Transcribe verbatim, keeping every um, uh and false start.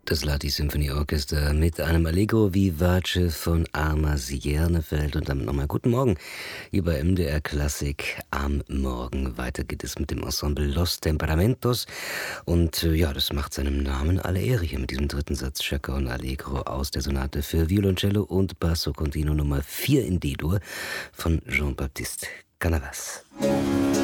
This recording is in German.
Das Lati Symphonieorchester mit einem Allegro vivace von Armas Järnefeld. Und damit nochmal guten Morgen hier bei M D R Klassik am Morgen. Weiter geht es mit dem Ensemble Los Temperamentos. Und äh, ja, das macht seinem Namen alle Ehre hier mit diesem dritten Satz Chaconne Allegro aus der Sonate für Violoncello und Basso Continuo Nummer vier in D-Dur von Jean-Baptiste Canavas.